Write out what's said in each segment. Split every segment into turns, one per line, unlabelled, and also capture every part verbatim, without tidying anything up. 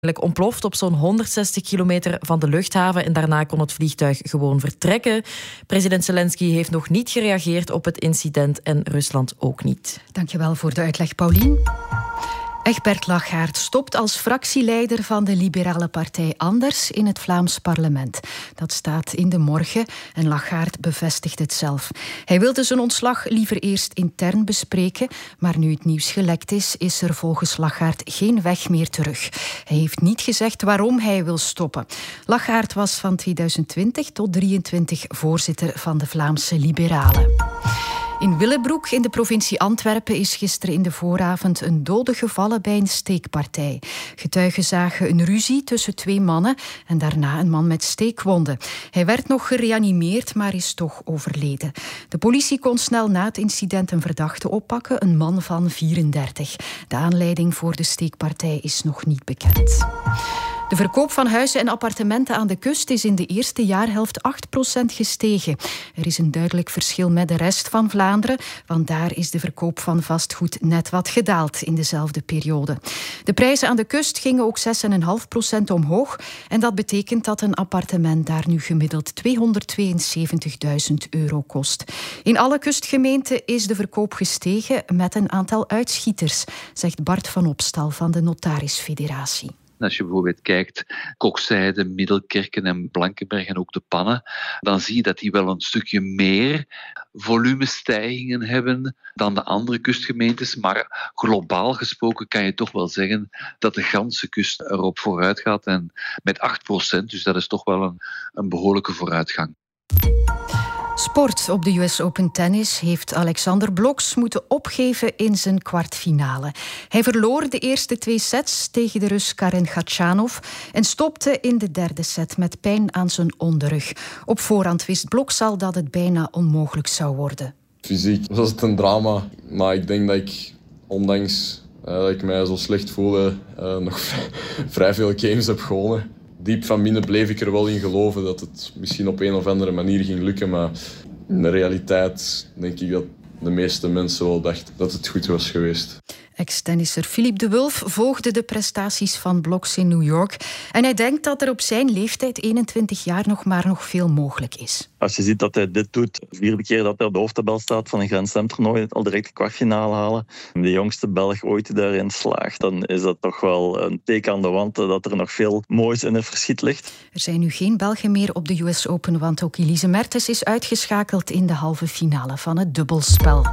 ontploft op zo'n honderdzestig kilometer van de luchthaven en daarna kon het vliegtuig gewoon vertrekken. President Zelensky heeft nog niet gereageerd op het incident en Rusland ook niet.
Dankjewel voor de uitleg, Paulien. Egbert Lachaert stopt als fractieleider van de liberale partij Anders in het Vlaams parlement. Dat staat in de morgen en Lachaert bevestigt het zelf. Hij wilde zijn ontslag liever eerst intern bespreken, maar nu het nieuws gelekt is, is er volgens Lachaert geen weg meer terug. Hij heeft niet gezegd waarom hij wil stoppen. Lachaert was van tweeduizend twintig tot drieëntwintig voorzitter van de Vlaamse Liberalen. In Willebroek in de provincie Antwerpen is gisteren in de vooravond een dode gevallen bij een steekpartij. Getuigen zagen een ruzie tussen twee mannen en daarna een man met steekwonden. Hij werd nog gereanimeerd, maar is toch overleden. De politie kon snel na het incident een verdachte oppakken, een man van vierendertig. De aanleiding voor de steekpartij is nog niet bekend. De verkoop van huizen en appartementen aan de kust is in de eerste jaarhelft acht procent gestegen. Er is een duidelijk verschil met de rest van Vlaanderen, want daar is de verkoop van vastgoed net wat gedaald in dezelfde periode. De prijzen aan de kust gingen ook zes komma vijf procent omhoog en dat betekent dat een appartement daar nu gemiddeld tweehonderdtweeënzeventigduizend euro kost. In alle kustgemeenten is de verkoop gestegen met een aantal uitschieters, zegt Bart van Opstal van de Notarisfederatie.
Als je bijvoorbeeld kijkt, Kokzijde, Middelkerken en Blankenberg en ook de Pannen, dan zie je dat die wel een stukje meer volumestijgingen hebben dan de andere kustgemeentes. Maar globaal gesproken kan je toch wel zeggen dat de ganse kust erop vooruit gaat. En met acht procent, dus dat is toch wel een, een behoorlijke vooruitgang.
Sport. Op de U S Open Tennis heeft Alexander Bloksch moeten opgeven in zijn kwartfinale. Hij verloor de eerste twee sets tegen de Rus Karen Khachanov en stopte in de derde set met pijn aan zijn onderrug. Op voorhand wist Bloksch al dat het bijna onmogelijk zou worden.
Fysiek was het een drama, maar ik denk dat ik, ondanks uh, dat ik mij zo slecht voelde, uh, nog vrij, vrij veel games heb gewonnen. Diep van binnen bleef ik er wel in geloven dat het misschien op een of andere manier ging lukken. Maar in de realiteit denk ik dat de meeste mensen wel dachten dat het goed was geweest.
Ex-tennisser Philippe de Wulf volgde de prestaties van Bloksch in New York. En hij denkt dat er op zijn leeftijd, eenentwintig jaar, nog maar nog veel mogelijk is.
Als je ziet dat hij dit doet, de vierde keer dat hij op de hoofdtabel staat van een Grand Slam toernooi, al direct de kwartfinale halen, de jongste Belg ooit daarin slaagt, dan is dat toch wel een teken aan de wand dat er nog veel moois in het verschiet ligt.
Er zijn nu geen Belgen meer op de U S Open, want ook Elise Mertens is uitgeschakeld in de halve finale van het dubbelspel.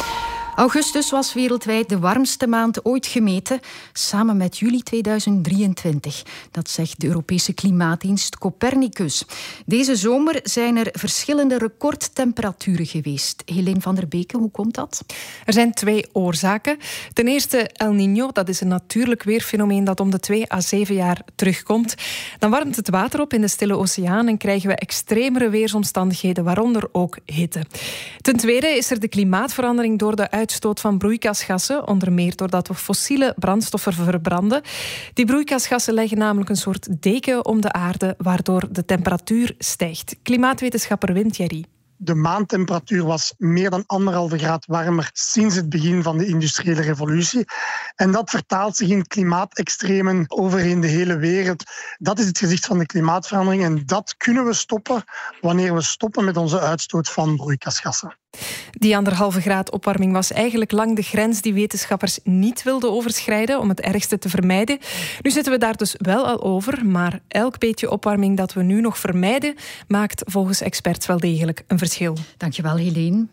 Augustus was wereldwijd de warmste maand ooit gemeten, samen met juli tweeduizend drieëntwintig. Dat zegt de Europese klimaatdienst Copernicus. Deze zomer zijn er verschillende recordtemperaturen geweest. Helene van der Beke, hoe komt dat?
Er zijn twee oorzaken. Ten eerste El Niño, dat is een natuurlijk weerfenomeen dat om de twee à zeven jaar terugkomt. Dan warmt het water op in de Stille Oceaan en krijgen we extremere weersomstandigheden, waaronder ook hitte. Ten tweede is er de klimaatverandering door de uitstoot uitstoot van broeikasgassen, onder meer doordat we fossiele brandstoffen verbranden. Die broeikasgassen leggen namelijk een soort deken om de aarde, waardoor de temperatuur stijgt. Klimaatwetenschapper Wim Thierry.
De maantemperatuur was meer dan anderhalve graad warmer sinds het begin van de industriële revolutie. En dat vertaalt zich in klimaatextremen overheen de hele wereld. Dat is het gezicht van de klimaatverandering en dat kunnen we stoppen wanneer we stoppen met onze uitstoot van broeikasgassen.
Die anderhalve graad opwarming was eigenlijk lang de grens die wetenschappers niet wilden overschrijden om het ergste te vermijden. Nu zitten we daar dus wel al over, maar elk beetje opwarming dat we nu nog vermijden maakt volgens experts wel degelijk een verschil.
Dankjewel, Helene.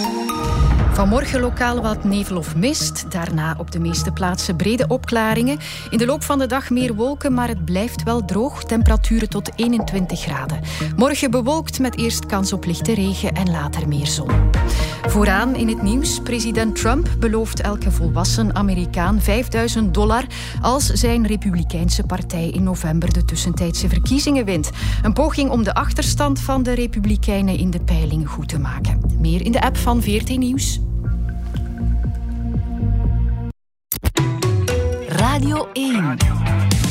Vanmorgen lokaal wat nevel of mist. Daarna op de meeste plaatsen brede opklaringen. In de loop van de dag meer wolken, maar het blijft wel droog. Temperaturen tot eenentwintig graden. Morgen bewolkt met eerst kans op lichte regen en later meer zon. Vooraan in het nieuws. President Trump belooft elke volwassen Amerikaan vijfduizend dollar... als zijn Republikeinse partij in november de tussentijdse verkiezingen wint. Een poging om de achterstand van de Republikeinen in de peilingen goed te maken. Meer in de app van V R T Nieuws.
Radio één.